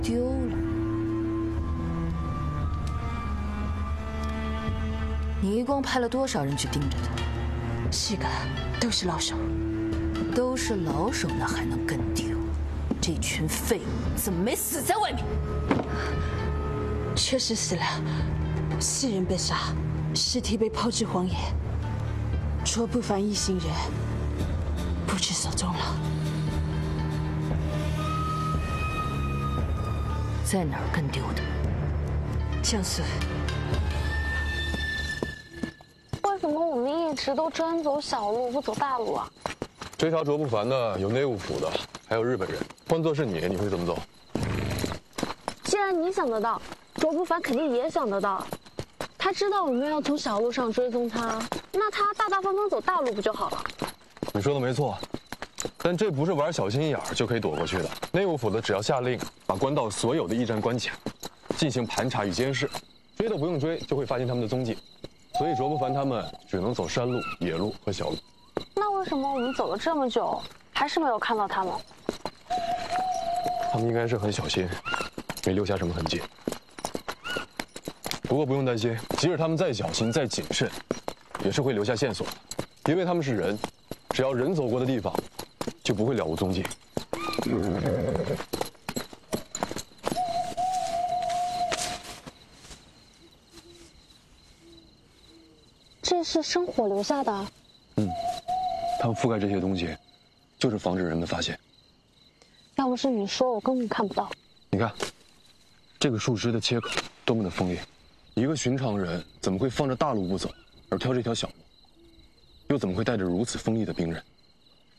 丢了。你一共派了多少人去盯着他 7个，都是老手。 都是老手，那还能跟丢？这群废物怎么没死在外面？ 确实死了，4人被杀，尸体被抛至荒野。卓不凡一行人不知所踪了。 在哪儿跟丢的？ 江苏。 为什么我们一直都专走小路不走大路啊？ 追查卓不凡的有内务府的，还有日本人。换作是你，你会怎么走？ 既然你想得到，卓不凡肯定也想得到。他知道我们要从小路上追踪他，那他大大方方走大路不就好了？ 你说的没错，但这不是玩小心眼儿就可以躲过去的。内务府的只要下令把官道所有的驿站关卡，进行盘查与监视，追都不用追就会发现他们的踪迹。所以卓不凡他们只能走山路、野路和小路。 那为什么我们走了这么久，还是没有看到他们？ 他们应该是很小心，没留下什么痕迹。不过不用担心，即使他们再小心、再谨慎，也是会留下线索的，因为他们是人，只要人走过的地方，就不会了无踪迹。 这是生火留下的。 他们覆盖这些东西，就是防止人们发现。 要不是你说，我根本看不到。 你看，这个树枝的切口多么的锋利，一个寻常人怎么会放着大路不走，而挑这条小路？又怎么会带着如此锋利的兵刃？